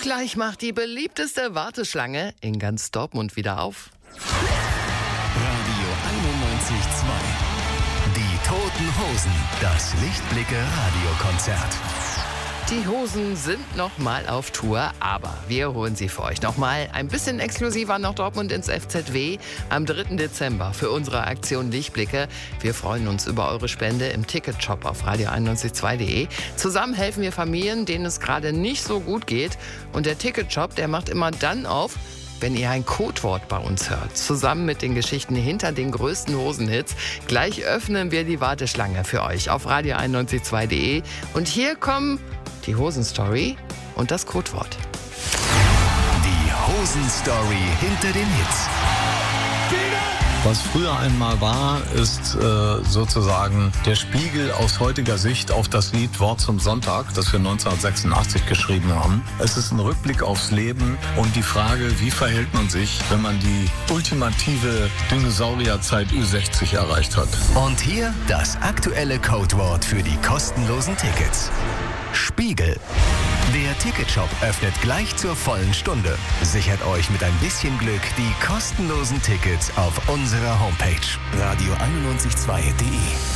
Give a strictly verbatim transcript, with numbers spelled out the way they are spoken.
gleich macht die beliebteste Warteschlange in ganz Dortmund wieder auf. Radio einundneunzig Komma zwei. Die Toten Hosen. Das Lichtblicke-Radiokonzert. Die Hosen sind noch mal auf Tour, aber wir holen sie für euch noch mal ein bisschen exklusiver nach Dortmund ins F Z W am dritten Dezember für unsere Aktion Lichtblicke. Wir freuen uns über eure Spende im Ticketshop auf radio einundneunzig Komma zwei punkt de. Zusammen helfen wir Familien, denen es gerade nicht so gut geht. Und der Ticketshop, der macht immer dann auf, wenn ihr ein Codewort bei uns hört, zusammen mit den Geschichten hinter den größten Hosenhits. Gleich öffnen wir die Warteschlange für euch auf radio einundneunzig Komma zwei punkt de. Und hier kommen die Hosenstory und das Codewort. Die Hosenstory hinter den Hits. Was früher einmal war, ist äh, sozusagen der Spiegel aus heutiger Sicht auf das Lied Wort zum Sonntag, das wir neunzehnhundertsechsundachtzig geschrieben haben. Es ist ein Rückblick aufs Leben und die Frage, wie verhält man sich, wenn man die ultimative Dinosaurierzeit Ü sechzig erreicht hat. Und hier das aktuelle Codewort für die kostenlosen Tickets. Spiegel. Der Ticketshop öffnet gleich zur vollen Stunde. Sichert euch mit ein bisschen Glück die kostenlosen Tickets auf unserer Homepage radio einundneunzig Komma zwei punkt de.